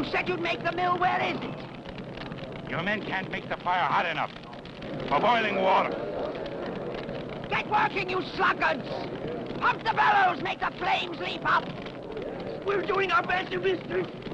You said you'd make the mill. Where is it? Your men can't make the fire hot enough for boiling water. Get working, you sluggards! Pump the bellows, make the flames leap up! We're doing our best, mister.